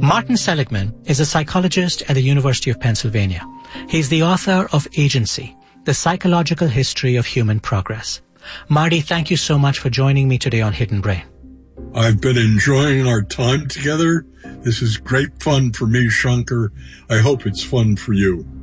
Martin Seligman is a psychologist at the University of Pennsylvania. He's the author of Agency, The Psychological History of Human Progress. Marty, thank you so much for joining me today on Hidden Brain. I've been enjoying our time together. This is great fun for me, Shankar. I hope it's fun for you.